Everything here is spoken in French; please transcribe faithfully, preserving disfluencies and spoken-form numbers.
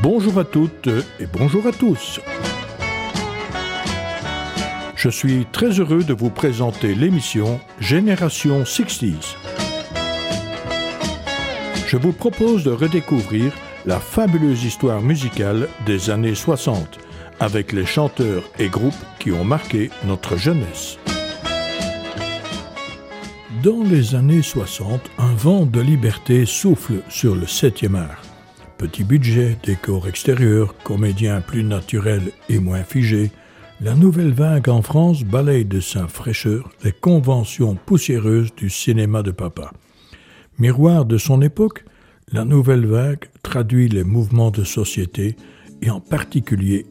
Bonjour à toutes et bonjour à tous. Je suis très heureux de vous présenter l'émission Génération soixante. Je vous propose de redécouvrir la fabuleuse histoire musicale des années soixante avec les chanteurs et groupes qui ont marqué notre jeunesse. Dans les années soixante, un vent de liberté souffle sur le septième art. Petit budget, décor extérieur, comédiens plus naturels et moins figés, la nouvelle vague en France balaye de sa fraîcheur les conventions poussiéreuses du cinéma de papa. Miroir de son époque, la nouvelle vague traduit les mouvements de société et en particulier